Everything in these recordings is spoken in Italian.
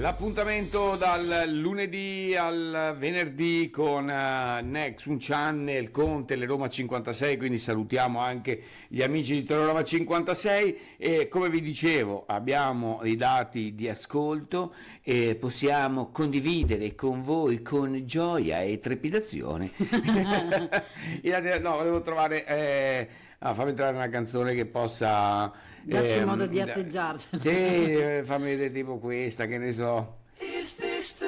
L'appuntamento dal lunedì al venerdì con Nexum Channel, con Teleroma 56, quindi salutiamo anche gli amici di Teleroma 56 e come vi dicevo abbiamo i dati di ascolto e possiamo condividere con voi con gioia e trepidazione. No, volevo trovare... fammi trovare una canzone che possa darci un modo di atteggiarci. Sì, fammi vedere tipo questa, che ne so. Is this the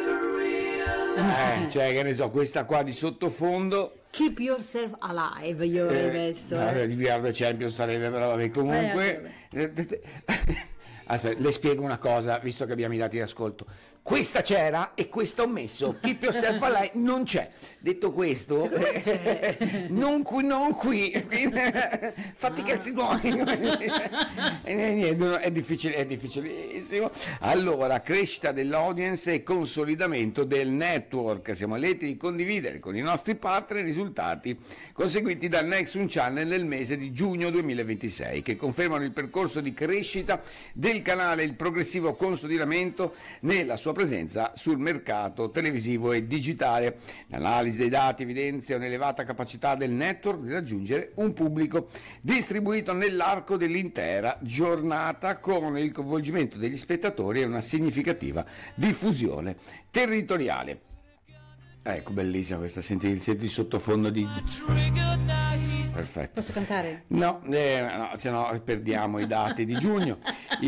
real Cioè, che ne so, questa qua di sottofondo. Keep Yourself Alive, io avrei messo. Di We Are the Champion sarebbe, però vabbè, comunque. Aspetta, le spiego una cosa, visto che abbiamo i dati di ascolto. Questa c'era e questa ho messo. Keep Yourself Alive non c'è. Detto questo, non qui. Fatti cazzi tuoi. Niente, è difficilissimo. Allora, crescita dell'audience e consolidamento del network. Siamo lieti di condividere con i nostri partner i risultati conseguiti dal Nexum Channel nel mese di giugno 2026, che confermano il percorso di crescita del canale e il progressivo consolidamento nella sua presenza sul mercato televisivo e digitale. L'analisi dei dati evidenzia un'elevata capacità del network di raggiungere un pubblico distribuito nell'arco dell'intera giornata, con il coinvolgimento degli spettatori e una significativa diffusione territoriale. Ecco, bellissima questa, senti il sottofondo di... Perfetto. Posso cantare? No, se no perdiamo i dati di giugno.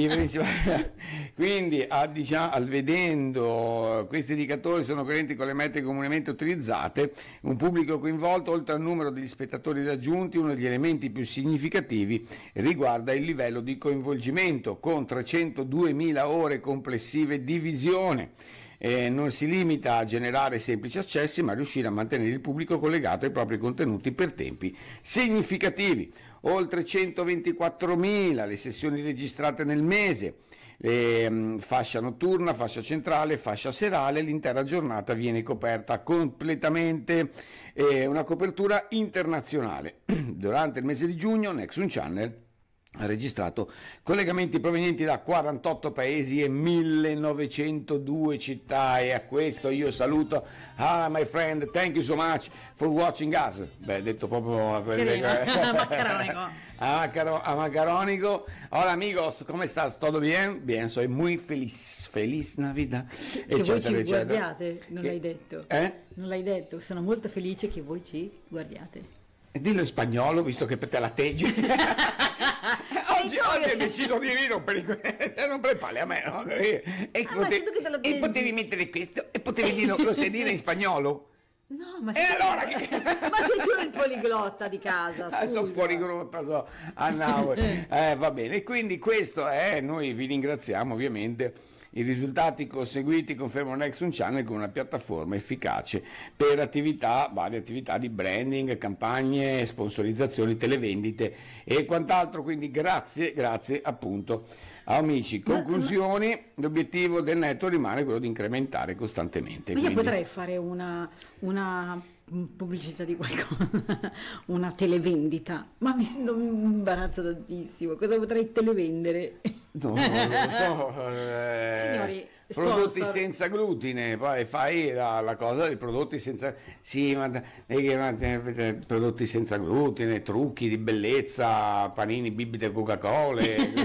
Quindi, vedendo questi indicatori sono coerenti con le metriche comunemente utilizzate, un pubblico coinvolto, oltre al numero degli spettatori raggiunti, uno degli elementi più significativi riguarda il livello di coinvolgimento, con 302.000 ore complessive di visione. Non si limita a generare semplici accessi, ma a riuscire a mantenere il pubblico collegato ai propri contenuti per tempi significativi. Oltre 124.000 le sessioni registrate nel mese, fascia notturna, fascia centrale, fascia serale, l'intera giornata viene coperta completamente, una copertura internazionale. Durante il mese di giugno Nexum Channel ha registrato collegamenti provenienti da 48 paesi e 1902 città, e a questo io saluto my friend, thank you so much for watching us. Beh, detto proprio a Macaronico. Hola amigos, come sta? ¿Todo bien? Bien, soy muy feliz Navidad. Che voi ci guardiate, non l'hai detto. Non l'hai detto, sono molto felice che voi ci guardiate. E dillo in spagnolo, visto che per te la teggi. Oggi hai deciso di rompere le palle a me, no? E potevi mettere questo e potevi dirlo, lo sai dire in spagnolo? No, ma sei allora ma sei tu il poliglotta di casa. Sono fuori gruppo, va bene. E quindi questo è, noi vi ringraziamo ovviamente. I risultati conseguiti confermano Nexum Channel come una piattaforma efficace per varie attività di branding, campagne, sponsorizzazioni, televendite e quant'altro. Quindi grazie appunto amici. Conclusioni: l'obiettivo del network rimane quello di incrementare costantemente. Io potrei fare una pubblicità di qualcosa, una televendita, ma mi imbarazzo tantissimo. Cosa potrei televendere? No, non lo so. Signori, prodotti sponsor. senza glutine, poi fai la cosa dei prodotti senza, sì, ma prodotti senza glutine, trucchi di bellezza, panini, bibite, Coca-Cola,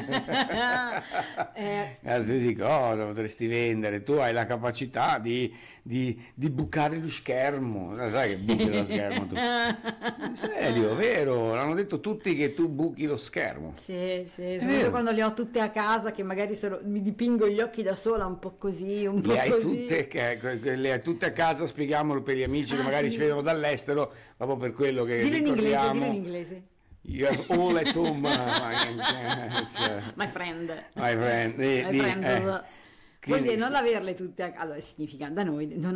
qualsiasi cosa potresti vendere. Tu hai la capacità di bucare lo schermo, sai che buchi lo schermo tu? Serio, vero? L'hanno detto tutti che tu buchi lo schermo. Sì, soprattutto quando le ho tutte a casa, che magari mi dipingo gli occhi da sola, un po' così, un po' le hai così. Le hai tutte a casa, spieghiamolo per gli amici che magari ci vedono dall'estero, proprio per quello che dillo ricordiamo. in inglese. You have all at home, my friend. My friend. Vuol dire non averle tutte a casa, allora significa da noi non